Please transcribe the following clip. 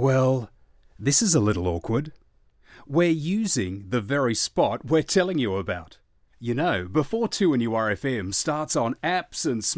Well, this is a little awkward. We're using the very spot we're telling you about. You know, before 2NURFM starts on apps and